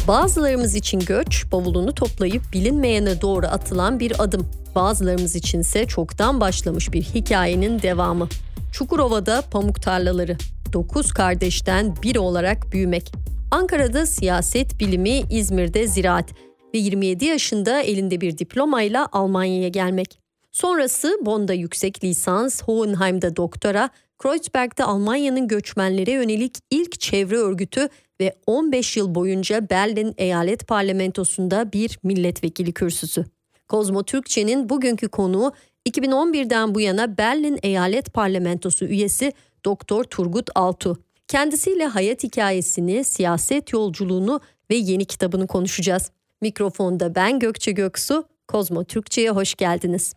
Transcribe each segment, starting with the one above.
Bazılarımız için göç, bavulunu toplayıp bilinmeyene doğru atılan bir adım. Bazılarımız içinse çoktan başlamış bir hikayenin devamı. Çukurova'da pamuk tarlaları, 9 kardeşten biri olarak büyümek. Ankara'da siyaset bilimi, İzmir'de ziraat ve 27 yaşında elinde bir diplomayla Almanya'ya gelmek. Sonrası Bonn'da yüksek lisans, Hohenheim'da doktora, Kreuzberg'de Almanya'nın göçmenlere yönelik ilk çevre örgütü ve 15 yıl boyunca Berlin Eyalet Parlamentosu'nda bir milletvekili kürsüsü. Kozmo Türkçe'nin bugünkü konuğu 2011'den bu yana Berlin Eyalet Parlamentosu üyesi Doktor Turgut Altuğ. Kendisiyle hayat hikayesini, siyaset yolculuğunu ve yeni kitabını konuşacağız. Mikrofonda ben Gökçe Göksu, Kozmo Türkçe'ye hoş geldiniz.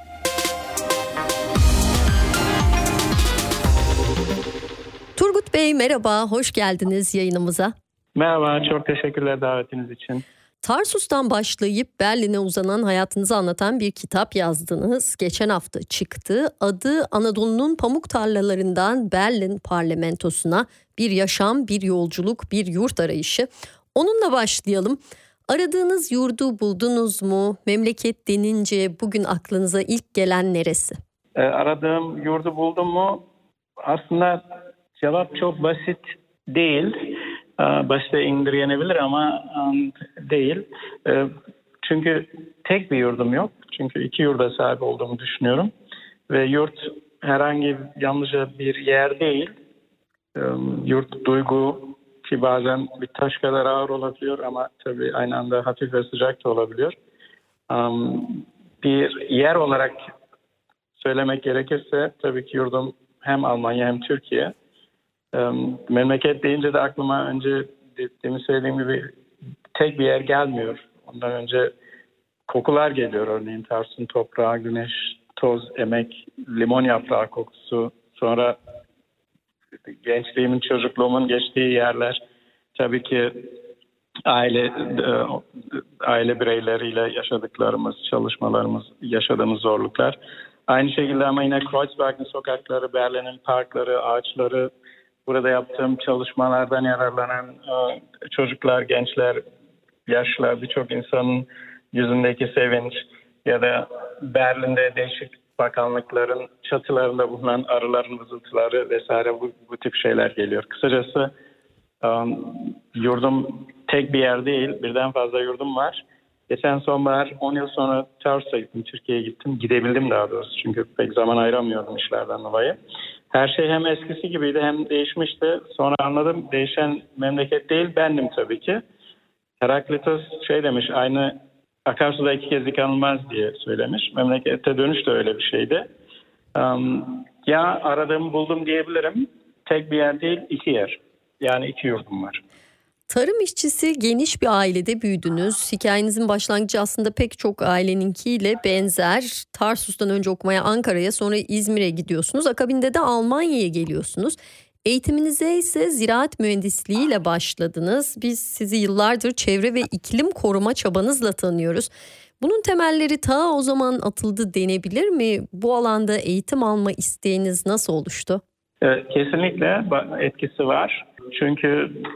Turgut Bey merhaba, hoş geldiniz yayınımıza. Merhaba, çok teşekkürler davetiniz için. Tarsus'tan başlayıp Berlin'e uzanan hayatınızı anlatan bir kitap yazdınız. Geçen hafta çıktı. Adı Anadolu'nun pamuk tarlalarından Berlin Parlamentosu'na bir yaşam, bir yolculuk, bir yurt arayışı. Onunla başlayalım. Aradığınız yurdu buldunuz mu? Memleket denince bugün aklınıza ilk gelen neresi? Aradığım yurdu buldum mu? Aslında cevap çok basit değil. Basite indirgenebilir ama değil. Çünkü tek bir yurdum yok. Çünkü 2 yurda sahip olduğumu düşünüyorum. Ve yurt herhangi yalnızca bir yer değil. Yurt duygu ki bazen bir taş kadar ağır olabiliyor ama tabii aynı anda hafif ve sıcak da olabiliyor. Bir yer olarak söylemek gerekirse tabii ki yurdum hem Almanya hem Türkiye. Memleket deyince de aklıma önce demin söylediğim gibi tek bir yer gelmiyor. Ondan önce kokular geliyor, örneğin Tarsus'un toprağı, güneş, toz, emek, limon yaprağı kokusu. Sonra gençliğimin, çocukluğumun geçtiği yerler. Tabii ki aile bireyleriyle yaşadıklarımız, çalışmalarımız, yaşadığımız zorluklar. Aynı şekilde ama yine Kreuzberg'in sokakları, Berlin'in parkları, ağaçları, burada yaptığım çalışmalardan yararlanan çocuklar, gençler, yaşlılar, birçok insanın yüzündeki sevinç ya da Berlin'de değişik bakanlıkların çatılarında bulunan arıların vızıltıları vesaire bu tip şeyler geliyor. Kısacası yurdum tek bir yer değil, birden fazla yurdum var. Geçen sonbahar 10 yıl sonra Tarsus'a gittim, Türkiye'ye gittim. Gidebildim daha doğrusu çünkü pek zaman ayıramıyordum işlerden dolayı. Her şey hem eskisi gibiydi hem değişmişti. Sonra anladım, değişen memleket değil bendim tabii ki. Heraklitos demiş, aynı akarsuda 2 kez yıkanılmaz diye söylemiş. Memlekete dönüş de öyle bir şeydi. Ya aradığımı buldum diyebilirim. Tek bir yer değil, 2 yer. Yani 2 yurdum var. Tarım işçisi geniş bir ailede büyüdünüz. Hikayenizin başlangıcı aslında pek çok aileninkiyle benzer. Tarsus'tan önce okumaya Ankara'ya, sonra İzmir'e gidiyorsunuz. Akabinde de Almanya'ya geliyorsunuz. Eğitiminize ise ziraat mühendisliğiyle başladınız. Biz sizi yıllardır çevre ve iklim koruma çabanızla tanıyoruz. Bunun temelleri ta o zaman atıldı denebilir mi? Bu alanda eğitim alma isteğiniz nasıl oluştu? Kesinlikle etkisi var. Çünkü